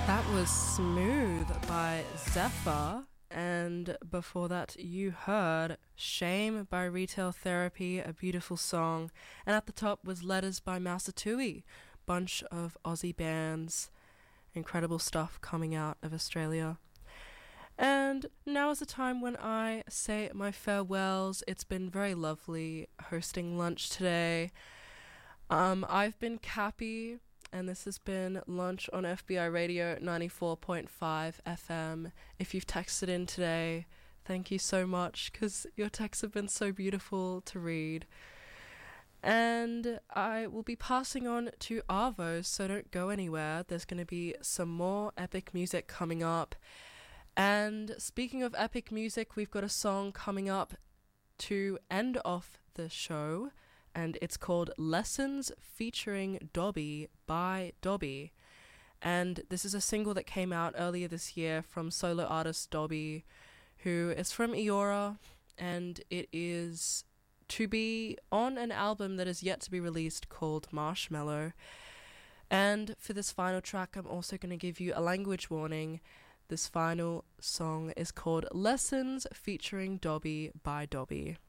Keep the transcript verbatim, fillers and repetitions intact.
That was Smooth by Zephyr, and before that you heard Shame by Retail Therapy, a beautiful song, and at the top was Letters by Masatui, bunch of Aussie bands, incredible stuff coming out of Australia. And now is the time when I say my farewells. It's been very lovely hosting lunch today. Um, I've been Cappy, and this has been Lunch on F B I Radio ninety-four point five F M. If you've texted in today, thank you so much, because your texts have been so beautiful to read. And I will be passing on to Arvo, so don't go anywhere. There's going to be some more epic music coming up. And speaking of epic music, we've got a song coming up to end off the show, and it's called Lessons featuring Dobby by Dobby. And this is a single that came out earlier this year from solo artist Dobby, who is from Eora, and it is to be on an album that is yet to be released called Marshmallow. And for this final track, I'm also going to give you a language warning. This final song is called Lessons featuring Dobby by Dobby.